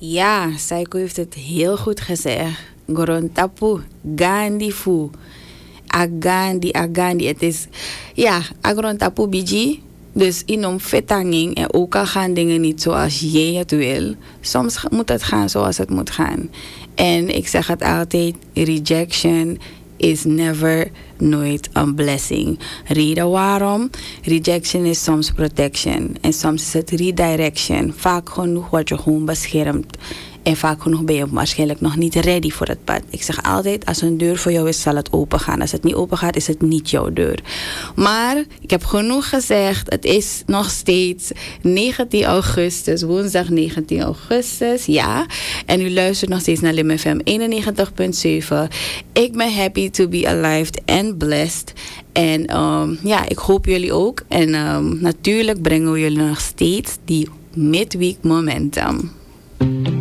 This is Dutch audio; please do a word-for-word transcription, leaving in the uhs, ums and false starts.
Ja, Saiko heeft het heel goed gezegd. Gorontapu, Gandhi fu. Agandi, Agandi. Het is, ja, Agrontapu biji. Dus inom fetanging en ook al gaan dingen niet zoals jij het wil. Soms ga- moet het gaan zoals het moet gaan. En ik zeg het altijd, rejection is never, nooit een blessing. Reden waarom? Rejection is soms protection. En soms is het redirection. Vaak genoeg word je gewoon beschermd. En vaak genoeg ben je waarschijnlijk nog niet ready voor het pad. Ik zeg altijd, als een deur voor jou is, zal het open gaan. Als het niet open gaat, is het niet jouw deur. Maar ik heb genoeg gezegd. Het is nog steeds negentien augustus. Woensdag negentien augustus. Ja. En u luistert nog steeds naar Lim F M eenennegentig punt zeven. Ik ben happy to be alive and blessed. En um, ja, ik hoop jullie ook. En um, natuurlijk brengen we jullie nog steeds die midweek momentum.